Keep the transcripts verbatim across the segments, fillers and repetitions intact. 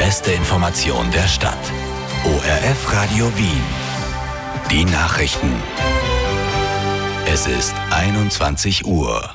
beste Information der Stadt. O R F Radio Wien. Die Nachrichten. Es ist einundzwanzig Uhr.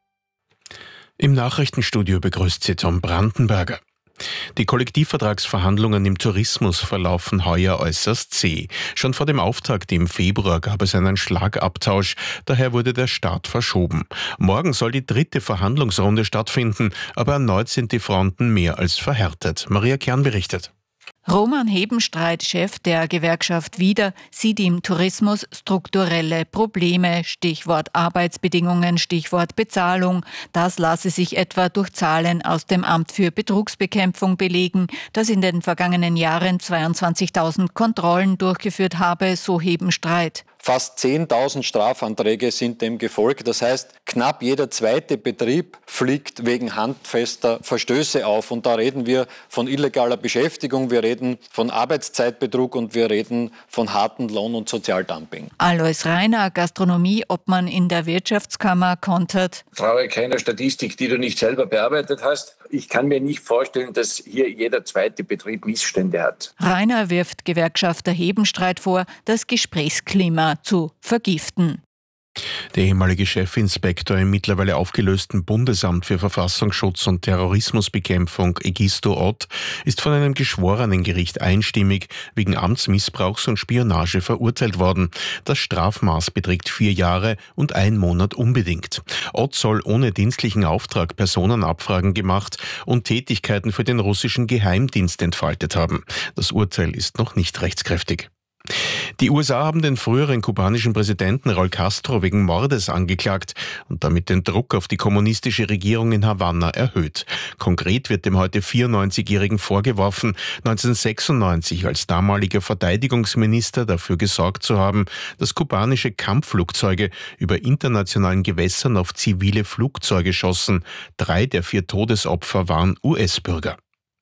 Im Nachrichtenstudio begrüßt Sie Tom Brandenberger. Die Kollektivvertragsverhandlungen im Tourismus verlaufen heuer äußerst zäh. Schon vor dem Auftakt im Februar gab es einen Schlagabtausch, daher wurde der Start verschoben. Morgen soll die dritte Verhandlungsrunde stattfinden, aber erneut sind die Fronten mehr als verhärtet. Maria Kern berichtet. Roman Hebenstreit, Chef der Gewerkschaft Wieder, sieht im Tourismus strukturelle Probleme. Stichwort Arbeitsbedingungen, Stichwort Bezahlung. Das lasse sich etwa durch Zahlen aus dem Amt für Betrugsbekämpfung belegen, das in den vergangenen Jahren zweiundzwanzigtausend Kontrollen durchgeführt habe, so Hebenstreit. Fast zehntausend Strafanträge sind dem gefolgt. Das heißt, knapp jeder zweite Betrieb fliegt wegen handfester Verstöße auf. Und da reden wir von illegaler Beschäftigung, wir reden von Arbeitszeitbetrug und wir reden von hartem Lohn- und Sozialdumping. Alois Reiner, Gastronomie-Obmann in der Wirtschaftskammer, kontert: Traue keiner Statistik, die du nicht selber bearbeitet hast. Ich kann mir nicht vorstellen, dass hier jeder zweite Betrieb Missstände hat. Reiner wirft Gewerkschafter Hebenstreit vor, das Gesprächsklima zu vergiften. Der ehemalige Chefinspektor im mittlerweile aufgelösten Bundesamt für Verfassungsschutz und Terrorismusbekämpfung, Egisto Ott, ist von einem Geschworenengericht einstimmig wegen Amtsmissbrauchs und Spionage verurteilt worden. Das Strafmaß beträgt vier Jahre und ein Monat unbedingt. Ott soll ohne dienstlichen Auftrag Personenabfragen gemacht und Tätigkeiten für den russischen Geheimdienst entfaltet haben. Das Urteil ist noch nicht rechtskräftig. Die U S A haben den früheren kubanischen Präsidenten Raúl Castro wegen Mordes angeklagt und damit den Druck auf die kommunistische Regierung in Havanna erhöht. Konkret wird dem heute vierundneunzigjährigen vorgeworfen, neunzehnhundertsechsundneunzig als damaliger Verteidigungsminister dafür gesorgt zu haben, dass kubanische Kampfflugzeuge über internationalen Gewässern auf zivile Flugzeuge schossen. Drei der vier Todesopfer waren U S-Bürger.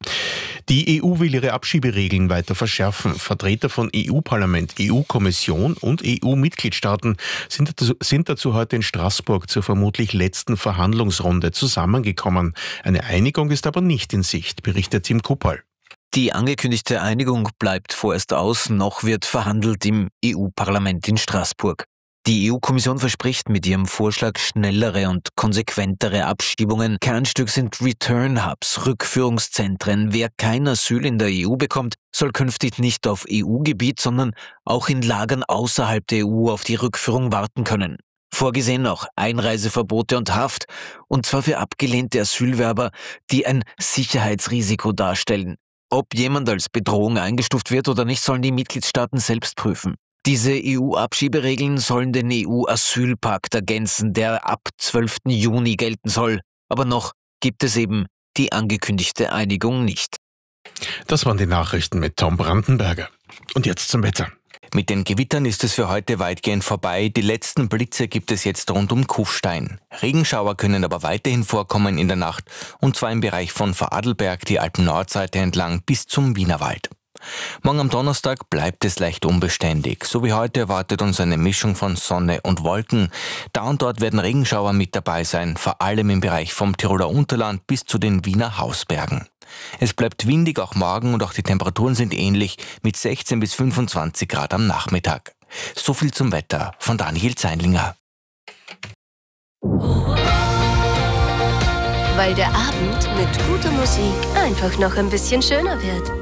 Die E U will ihre Abschieberegeln weiter verschärfen. Vertreter von E U-Parlament, E U-Kommission und E U-Mitgliedstaaten sind dazu, sind dazu heute in Straßburg zur vermutlich letzten Verhandlungsrunde zusammengekommen. Eine Einigung ist aber nicht in Sicht, berichtet Tim Kuppal. Die angekündigte Einigung bleibt vorerst aus, noch wird verhandelt im E U-Parlament in Straßburg. Die E U-Kommission verspricht mit ihrem Vorschlag schnellere und konsequentere Abschiebungen. Kernstück sind Return-Hubs, Rückführungszentren. Wer kein Asyl in der E U bekommt, soll künftig nicht auf E U-Gebiet, sondern auch in Lagern außerhalb der E U auf die Rückführung warten können. Vorgesehen auch Einreiseverbote und Haft, und zwar für abgelehnte Asylwerber, die ein Sicherheitsrisiko darstellen. Ob jemand als Bedrohung eingestuft wird oder nicht, sollen die Mitgliedstaaten selbst prüfen. Diese E U-Abschieberegeln sollen den E U-Asylpakt ergänzen, der ab zwölften Juni gelten soll. Aber noch gibt es eben die angekündigte Einigung nicht. Das waren die Nachrichten mit Tom Brandenberger. Und jetzt zum Wetter. Mit den Gewittern ist es für heute weitgehend vorbei. Die letzten Blitze gibt es jetzt rund um Kufstein. Regenschauer können aber weiterhin vorkommen in der Nacht, und zwar im Bereich von Vorarlberg, die Alpen-Nordseite entlang bis zum Wienerwald. Morgen am Donnerstag bleibt es leicht unbeständig. So wie heute erwartet uns eine Mischung von Sonne und Wolken. Da und dort werden Regenschauer mit dabei sein, vor allem im Bereich vom Tiroler Unterland bis zu den Wiener Hausbergen. Es bleibt windig auch morgen und auch die Temperaturen sind ähnlich mit sechzehn bis fünfundzwanzig Grad am Nachmittag. So viel zum Wetter von Daniel Zeinlinger. Weil der Abend mit guter Musik einfach noch ein bisschen schöner wird.